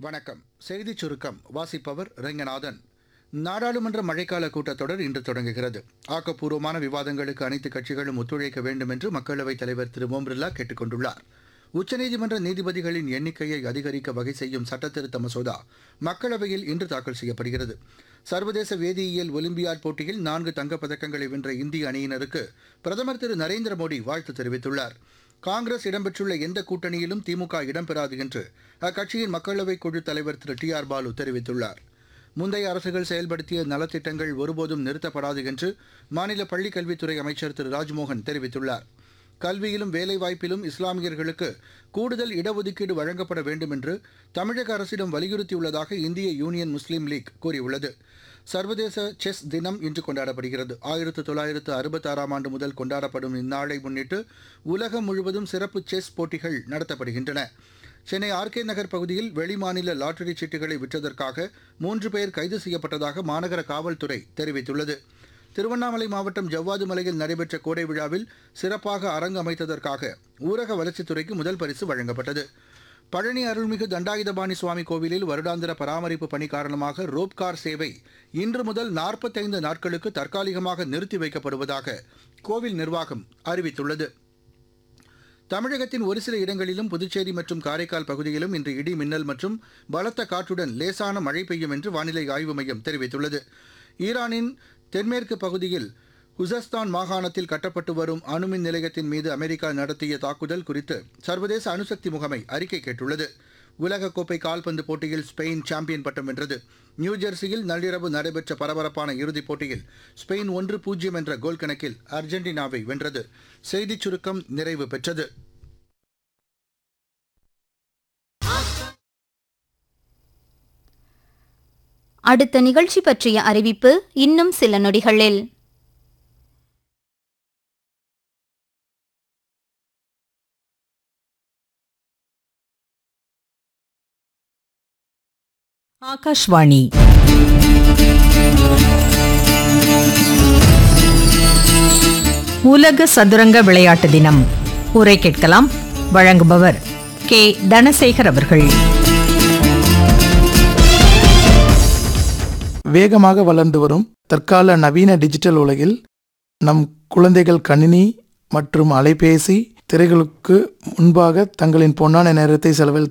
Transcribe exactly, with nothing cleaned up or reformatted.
வணக்கம். செய்திச் சுருக்கம் வாசிப்பவர் ரெங்கநாதன். நாடாளுமன்ற மழைக்கால கூட்டத்தொடர் இன்று தொடங்குகிறது. ஆக்கப்பூர்வமான விவாதங்களுக்கு அனைத்து கட்சிகளும் ஒத்துழைக்க வேண்டும் என்று மக்களவைத் தலைவர் திரு ஓம் பிர்லா கேட்டுக் கொண்டுள்ளார். உச்சநீதிமன்ற நீதிபதிகளின் எண்ணிக்கையை அதிகரிக்க வகை செய்யும் சட்டத்திருத்த மசோதா மக்களவையில் இன்று தாக்கல் செய்யப்படுகிறது. சர்வதேச வேதியியல் ஒலிம்பியாட் போட்டியில் நான்கு தங்கப்பதக்கங்களை வென்ற இந்திய அணியினருக்கு பிரதமர் திரு நரேந்திர மோடி வாழ்த்து தெரிவித்துள்ளார். காங்கிரஸ் இடம்பெற்றுள்ள எந்த கூட்டணியிலும் திமுக இடம்பெறாது என்று அக்கட்சியின் மக்களவைக் குழு தலைவர் திரு டி ஆர் பாலு தெரிவித்துள்ளார். முந்தைய அரசுகள் செயல்படுத்திய நலத்திட்டங்கள் ஒருபோதும் நிறுத்தப்படாது என்று மாநில பள்ளிக் கல்வித்துறை அமைச்சர் திரு ராஜ்மோகன் தெரிவித்துள்ளார். கல்வியிலும் வேலைவாய்ப்பிலும் இஸ்லாமியர்களுக்கு கூடுதல் இடஒதுக்கீடு வழங்கப்பட வேண்டும் என்று தமிழக அரசிடம் வலியுறுத்தியுள்ளதாக இந்திய யூனியன் முஸ்லீம் லீக் கூறியுள்ளது. சர்வதேச செஸ் தினம் இன்று கொண்டாடப்படுகிறது. ஆயிரத்து தொள்ளாயிரத்து அறுபத்தாறாம் ஆண்டு முதல் கொண்டாடப்படும் இந்நாளை முன்னிட்டு உலகம் முழுவதும் சிறப்பு செஸ் போட்டிகள் நடத்தப்படுகின்றன. சென்னை ஆர்கே நகர் பகுதியில் வெளிமாநில லாட்டரி சீட்டுகளை விற்றதற்காக மூன்று பேர் கைது செய்யப்பட்டதாக மாநகர காவல்துறை தெரிவித்துள்ளது. திருவண்ணாமலை மாவட்டம் ஜவ்வாது மலையில் நடைபெற்ற கோடை விழாவில் சிறப்பாக அரங்கு அமைத்ததற்காக ஊரக வளர்ச்சித்துறைக்கு முதல் பரிசு வழங்கப்பட்டது. பழனி அருள்மிகு தண்டாயுதபாணி சுவாமி கோவிலில் வருடாந்திர பராமரிப்பு பணி காரணமாக ரோப்கார் சேவை இன்று முதல் நாற்பத்தைந்து நாட்களுக்கு தற்காலிகமாக நிறுத்தி வைக்கப்படுவதாக கோவில் நிர்வாகம் அறிவித்துள்ளது. தமிழகத்தின் ஒரு சில இடங்களிலும் புதுச்சேரி மற்றும் காரைக்கால் பகுதியிலும் இன்று இடி மின்னல் மற்றும் பலத்த காற்றுடன் லேசான மழை பெய்யும் என்று வானிலை ஆய்வு மையம் தெரிவித்துள்ளது. ஈரானின் தென்மேற்கு பகுதியில் குசஸ்தான் மாகாணத்தில் கட்டப்பட்டு வரும் அணுமின் நிலையத்தின் மீது அமெரிக்கா நடத்திய தாக்குதல் குறித்து சர்வதேச அணுசக்தி முகமை அறிக்கை கேட்டுள்ளது. உலகக்கோப்பை கால்பந்து போட்டியில் ஸ்பெயின் சாம்பியன் பட்டம் வென்றது. நியூஜெர்சியில் நள்ளிரவு நடைபெற்ற பரபரப்பான இறுதிப் போட்டியில் ஸ்பெயின் ஒன்று பூஜ்ஜியம் என்ற கோல் கணக்கில் அர்ஜென்டினாவை வென்றது. செய்திச் சுருக்கம் நிறைவு பெற்றது. அடுத்த நிகழ்ச்சி பற்றிய அறிவிப்பு இன்னும் சில நொடிகளில். ஆகாஷ்வாணி உலக சதுரங்க விளையாட்டு தினம் உரை கேட்கலாம். வழங்குபவர் கே தனசேகர் அவர்கள். வேகமாக வளர்ந்து வரும் தற்கால நவீன டிஜிட்டல் உலகில் நம் குழந்தைகள் கணினி மற்றும் அலைபேசி திரைகளுக்கு முன்பாக தங்களின் பொன்னான நேரத்தை செலவழி